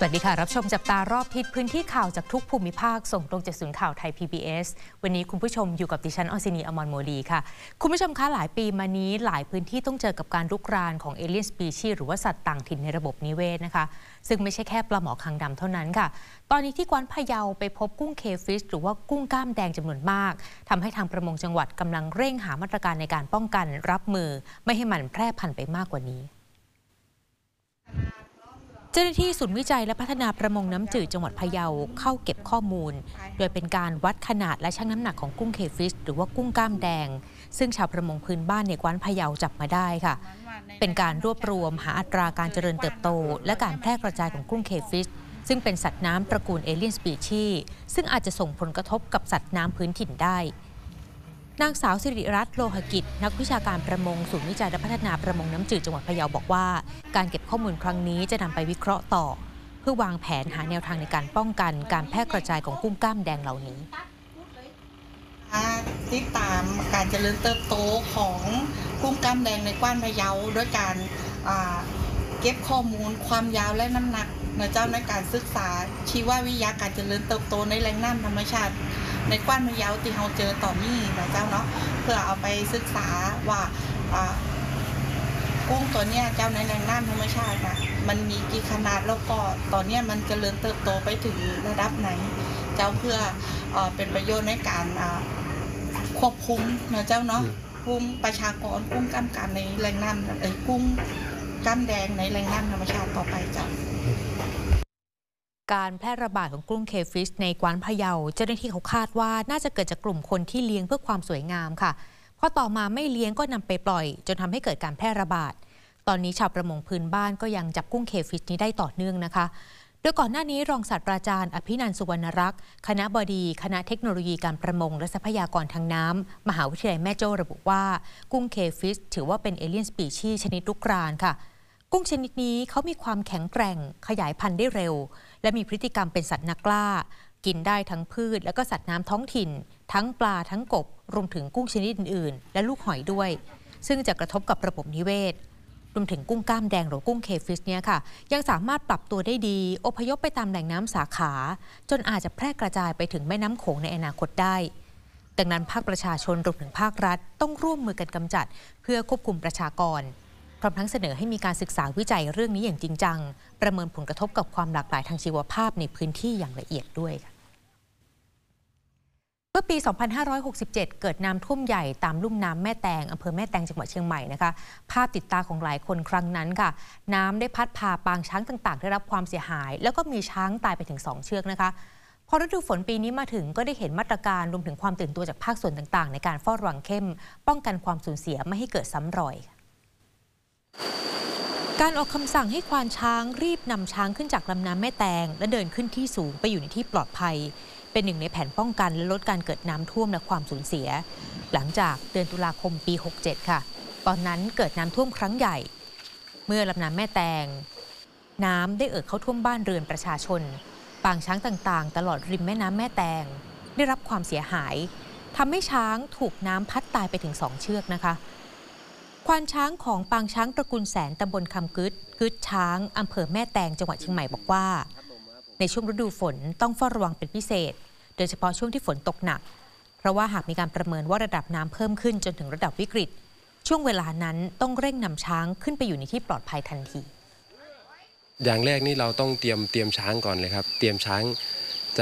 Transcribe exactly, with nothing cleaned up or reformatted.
วัสดีค่ะรับชมจับตารอบทิศพื้นที่ข่าวจากทุกภูมิภาคส่งตรงจากศูนย์ข่าวไทย พี บี เอส วันนี้คุณผู้ชมอยู่กับดิฉันออซินีอมรโมลีค่ะคุณผู้ชมคะหลายปีมานี้หลายพื้นที่ต้องเจอกับการรุกรานของเอเลียนสปีชีส์หรือว่าสัตว์ต่างถิ่นในระบบนิเวศนะคะซึ่งไม่ใช่แค่ปลาหมอคางดำเท่านั้นค่ะตอนนี้ที่กวานพะเยาไปพบกุ้งเคฟิชหรือว่ากุ้งกล้ามแดงจำนวนมากทำให้ทางประมงจังหวัดกำลังเร่งหามาตรการในการป้องกันรับมือไม่ให้มันแพร่พันธุ์ไปมากกว่านี้เจ้าหน้าที่ศูนย์วิจัยและพัฒนาประมงน้ำจืดจังหวัดพะเยาเข้าเก็บข้อมูลโดยเป็นการวัดขนาดและชั่งน้ำหนักของกุ้งเคฟิชหรือว่ากุ้งกล้ามแดงซึ่งชาวประมงพื้นบ้านในกวานพะเยาจับมาได้ค่ะเป็นการรวบรวมหาอัตราการเจริญเติบโตและการแพร่กระจายของกุ้งเคฟิชซึ่งเป็นสัตว์น้ำตระกูลเอเลียนสปีชีส์ซึ่งอาจจะส่งผลกระทบกับสัตว์น้ำพื้นถิ่นได้นางสาวสิริรัตน์โลหกิจนักวิชาการประมงศูนย์วิจัยและพัฒนาประมงน้ำจืดจังหวัดพะเยาบอกว่าการเก็บข้อมูลครั้งนี้จะนำไปวิเคราะห์ต่อเพื่อวางแผนหาแนวทางในการป้องกันการแพร่กระจายของกุ้งกล้ามแดงเหล่านี้ติดตามการเจริญเติบโตของกุ้งกล้ามแดงในกว้านพะเยาด้วยการเก็บข้อมูลความยาวและน้ำหนักในเจ้าในการศึกษาชีววิทยาการเจริญเติบโตในแหล่งน้ำธรรมชาติในกว้านพะเยาที่เราเจอต่อนี้นะเจ้าเนาะเพื่อเอาไปศึกษาว่ากุ้งตัวเนี้ยเจ้าในแหล่งน้ำธรรมชาตินะมันมีกี่ขนาดแล้วก็ตอนนี้มันเจริญเติบโตไปถึงระดับไหนเจ้าเพื่อเป็นประโยชน์ในการควบคุมนะเจ้าเนาะคุมประชากรกุ้งกล้ามกรามในแหล่งน้ำเอ้ยกุ้งกล้ามแดงในแหล่งน้ำธรรมชาติต่อไปเจ้าการแพร่ระบาดของกุ้งเคฟิชในกวานพะเยาเจ้าหน้าที่เขาคาดว่าน่าจะเกิดจากกลุ่มคนที่เลี้ยงเพื่อความสวยงามค่ะพอต่อมาไม่เลี้ยงก็นำไปปล่อยจนทำให้เกิดการแพร่ระบาดตอนนี้ชาวประมงพื้นบ้านก็ยังจับกุ้งเคฟิชนี้ได้ต่อเนื่องนะคะโดยก่อนหน้านี้รองศาสตราจารย์อภินันท์สุวรรณรักษ์คณบดีคณะเทคโนโลยีการประมงและทรัพยากรทางน้ำมหาวิทยาลัยแม่โจ้ระบุว่ากุ้งเคฟิชถือว่าเป็นเอเลียนสปีชีส์ชนิดรุกรานค่ะกุ้งชนิดนี้เขามีความแข็งแกร่งขยายพันธุ์ได้เร็วและมีพฤติกรรมเป็นสัตว์นักล่ากินได้ทั้งพืชและก็สัตว์น้ำท้องถิ่นทั้งปลาทั้งกบรวมถึงกุ้งชนิดอื่นๆและลูกหอยด้วยซึ่งจะกระทบกับระบบนิเวศรวมถึงกุ้งกล้ามแดงหรือกุ้งเคฟิชเนี่ยค่ะยังสามารถปรับตัวได้ดีอพยพไปตามแหล่งน้ำสาขาจนอาจจะแพร่กระจายไปถึงแม่น้ำโขงในอนาคตได้ดังนั้นภาคประชาชนรวมถึงภาครัฐต้องร่วมมือกันกำจัดเพื่อควบคุมประชากรพร้อมทั้งเสนอให้มีการศึกษาวิจัยเรื่องนี้อย่างจริงจังประเมินผลกระทบกับความหลากหลายทางชีวภาพในพื้นที่อย่างละเอียดด้วยค่ะเมื่อปี สองพันห้าร้อยหกสิบเจ็ด เกิดน้ำท่วมใหญ่ตามลุ่มน้ำแม่แตงอำเภอแม่แตงจังหวัดเชียงใหม่นะคะภาพติดตาของหลายคนครั้งนั้นค่ะน้ำได้พัดพาปางช้างต่างๆได้รับความเสียหายแล้วก็มีช้างตายไปถึงสองเชือกนะคะพอฤดูฝนปีนี้มาถึงก็ได้เห็นมาตรการรวมถึงความตื่นตัวจากภาคส่วนต่างๆในการเฝ้าระวังเข้มป้องกันความสูญเสียไม่ให้เกิดซ้ำรอยการออกคำสั่งให้ควานช้างรีบนำช้างขึ้นจากลำน้ำแม่แตงและเดินขึ้นที่สูงไปอยู่ในที่ปลอดภัยเป็นหนึ่งในแผนป้องกันและลดการเกิดน้ำท่วมและความสูญเสียหลังจากเดือนตุลาคมปีหกเจ็ดค่ะตอนนั้นเกิดน้ำท่วมครั้งใหญ่เมื่อลำน้ำแม่แตงน้ำได้เอ่อเข้าท่วมบ้านเรือนประชาชนปางช้างต่างๆตลอดริมแม่น้ำแม่แตงได้รับความเสียหายทำให้ช้างถูกน้ำพัดตายไปถึงสองเชือกนะคะควานช้างของปางช้างตระกูลแสนตำบลคำกึดกึดช้างอำเภอแม่แตงจังหวัดเชียงใหม่บอกว่าในช่วงฤดูฝนต้องเฝ้าระวังเป็นพิเศษโดยเฉพาะช่วงที่ฝนตกหนักเพราะว่าหากมีการประเมินว่าระดับน้ำเพิ่มขึ้นจนถึงระดับวิกฤตช่วงเวลานั้นต้องเร่งนำช้างขึ้นไปอยู่ในที่ปลอดภัยทันทีอย่างแรกนี่เราต้องเตรียมเตรียมช้างก่อนเลยครับเตรียมช้าง